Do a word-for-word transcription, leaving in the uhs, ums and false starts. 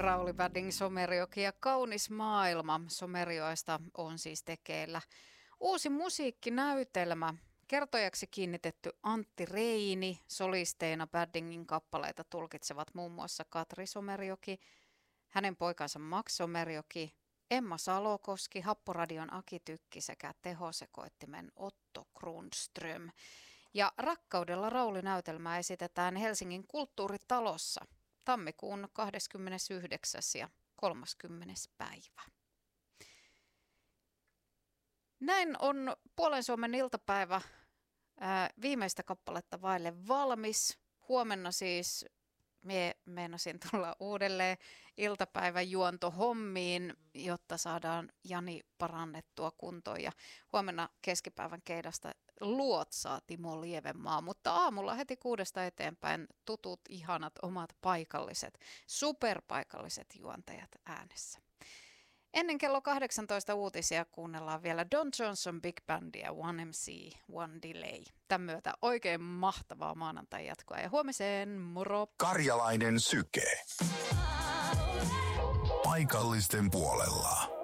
Rauli Badding, Somerjoki ja Kaunis maailma. Somerjoesta on siis tekeillä uusi musiikkinäytelmä. Kertojaksi kiinnitetty Antti Reini, solisteina Baddingin kappaleita tulkitsevat muun muassa Katri Somerjoki, hänen poikansa Max Somerjoki, Emma Salokoski, Happoradion Aki Tykki sekä tehosekoittimen Otto Grundström. Ja Rakkaudella Rauli-näytelmää esitetään Helsingin kulttuuritalossa tammikuun kahdeskymmenesyhdeksäs ja kolmaskymmenes päivä. Näin on Puolen Suomen iltapäivä ää, viimeistä kappaletta vaille valmis. Huomenna siis mie meinasin tulla uudelleen iltapäivän juontohommiin, jotta saadaan Jani parannettua kuntoon. Ja huomenna keskipäivän keidasta luotsaa Timo Lievenmaa, mutta aamulla heti kuudesta eteenpäin tutut, ihanat, omat paikalliset, superpaikalliset juontajat äänessä. Ennen kello kahdeksantoista uutisia kuunnellaan vielä Don Johnson Big Bandia, One M C, One Delay. Tämän myötä oikein mahtavaa maanantai jatkoa ja huomiseen, moro! Karjalainen Syke. Paikallisten puolella.